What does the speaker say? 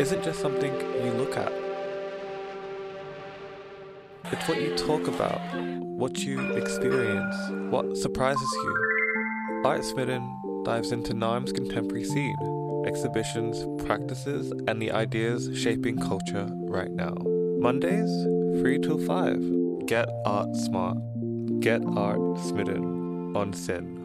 isn't just something you look at. It's what you talk about, what you experience, what surprises you. Art Smitten dives into Naarm's contemporary scene, exhibitions, practices, and the ideas shaping culture right now. Mondays, 3 till 5. Get art smart. Get art smitten on Sin.